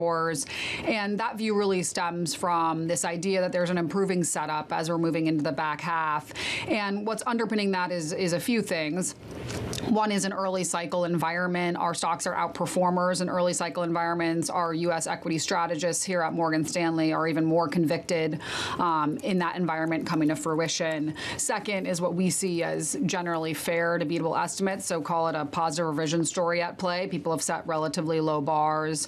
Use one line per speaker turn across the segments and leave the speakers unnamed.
And that view really stems from this idea that there's an improving setup as we're moving into the back half. And what's underpinning that is a few things. One is an early cycle environment. Our stocks are outperformers in early cycle environments. Our U.S. equity strategists here at Morgan Stanley are even more convicted in that environment coming to fruition. Second is what we see as generally fair to beatable estimates, so call it a positive revision story at play. People have set relatively low bars.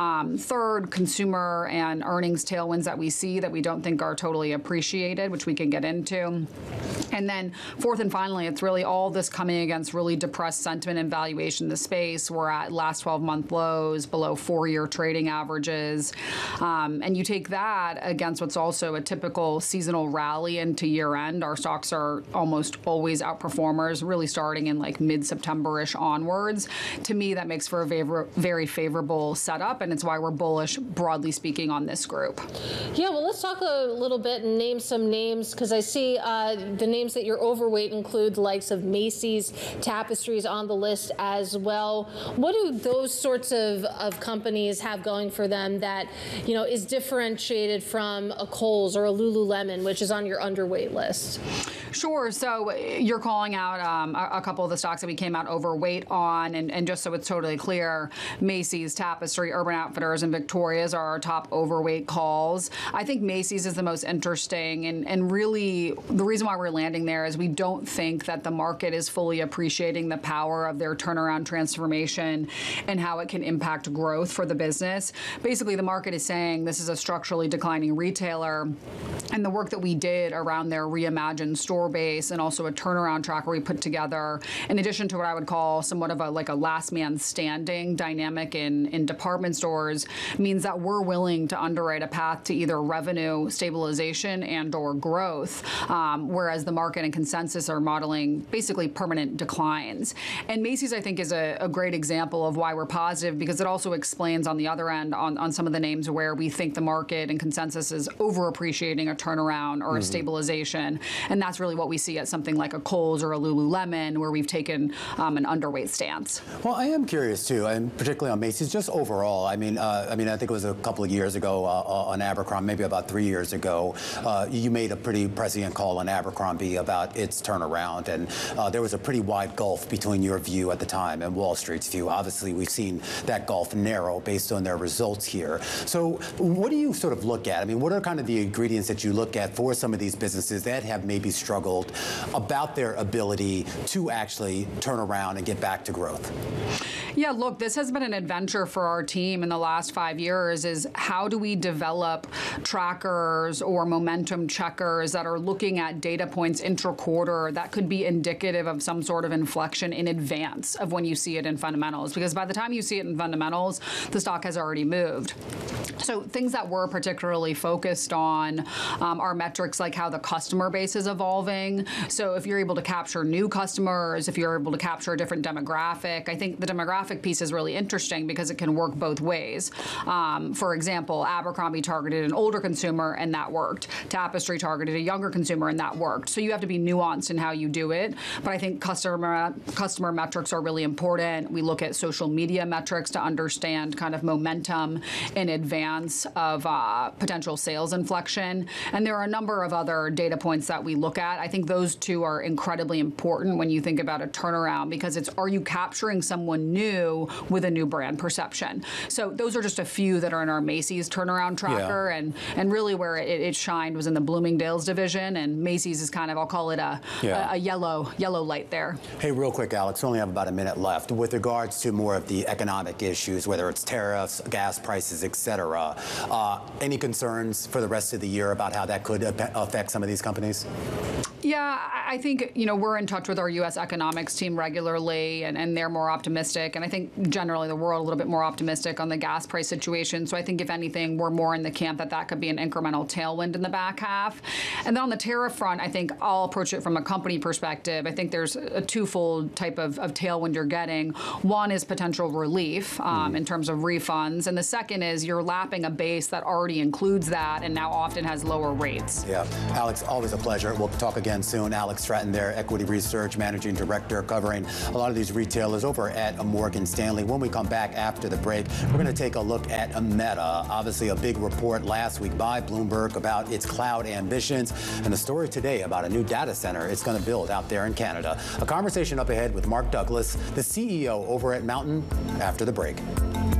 Third, consumer and earnings tailwinds that we see that we don't think are totally appreciated, which we can get into. And then fourth and finally, it's really all this coming against really depressed sentiment and valuation in the space. We're at last 12-month lows, below 4-year trading averages. And you take that against what's also a typical seasonal rally into year end. Our stocks are almost always outperformers, really starting in like mid-September-ish onwards. To me, that makes for a very favorable setup, and it's why we're bullish, broadly speaking, on this group.
Yeah, well, let's talk a little bit and name some names, because I see the names that you're overweight include the likes of Macy's, Tapestry's on the list as well. What do those sorts of companies have going for them that, you know, is differentiated from a Kohl's or a Lululemon, which is on your underweight list?
Sure. So you're calling out a couple of the stocks that we came out overweight on, and just so it's totally clear, Macy's, Tapestry, Urban Outfitters, and Victoria's are our top overweight calls. I think Macy's is the most interesting, and really the reason why we're landing there is we don't think that the market is fully appreciating the power of their turnaround transformation and how it can impact growth for the business. Basically, the market is saying this is a structurally declining retailer, and the work that we did around their reimagined store base and also a turnaround tracker we put together, in addition to what I would call somewhat of a last man standing dynamic in department stores, means that we're willing to underwrite a path to either revenue stabilization and or growth, whereas the market and consensus are modeling basically permanent declines. And Macy's, I think, is a great example of why we're positive, because it also explains on the other end on some of the names where we think the market and consensus is overappreciating a turnaround or a stabilization. And that's really what we see at something like a Kohl's or a Lululemon, where we've taken an underweight stance.
Well, I am curious too, and particularly on Macy's, just overall. I mean, I think it was a couple of years ago on Abercrombie, maybe about 3 years ago, you made a pretty prescient call on Abercrombie about its turnaround, and there was a pretty wide gulf between your view at the time and Wall Street's view. Obviously, we've seen that gulf narrow based on their results here. So what do you sort of look at? I mean, what are kind of the ingredients that you look at for some of these businesses that have maybe struggled about their ability to actually turn around and get back to growth?
Yeah, look, this has been an adventure for our team in the last 5 years, is how do we develop trackers or momentum checkers that are looking at data points intra-quarter that could be indicative of some sort of inflection in advance of when you see it in fundamentals, because by the time you see it in fundamentals, the stock has already moved. So things that we're particularly focused on are metrics like how the customer base is evolving. So if you're able to capture new customers, if you're able to capture a different demographic, I think the demographic piece is really interesting because it can work both ways. For example, Abercrombie targeted an older consumer and that worked. Tapestry targeted a younger consumer and that worked. So you have to be nuanced in how you do it. But I think customer metrics are really important. We look at social media metrics to understand kind of momentum in advance of potential sales inflection. And there are a number of other data points that we look at. I think those two are incredibly important when you think about a turnaround, because it's, are you capturing someone new with a new brand perception? So those are just a few that are in our Macy's turnaround tracker. Yeah. And really where it shined was in the Bloomingdale's division, and Macy's is kind of, I'll call it a yellow light there.
Hey, real quick, Alex, we only have about a minute left. With regards to more of the economic issues, whether it's tariffs, gas prices, et cetera, any concerns for the rest of the year about how that could affect some of these companies?
Yeah, I think, we're in touch with our U.S. economics team regularly, and they're more optimistic. And I think generally the world a little bit more optimistic on the gas price situation. So I think if anything, we're more in the camp that could be an incremental tailwind in the back half. And then on the tariff front, I think I'll approach it from a company perspective. I think there's a twofold type of tailwind you're getting. One is potential relief in terms of refunds. And the second is you're lapping a base that already includes that and now often has lower rates.
Yeah. Alex, always a pleasure. We'll talk again again soon. Alex Stratton there, Equity Research Managing Director, covering a lot of these retailers over at Morgan Stanley. When we come back after the break, we're going to take a look at Meta. Obviously, a big report last week by Bloomberg about its cloud ambitions, and a story today about a new data center it's going to build out there in Canada. A conversation up ahead with Mark Douglas, the CEO over at Mountain, after the break.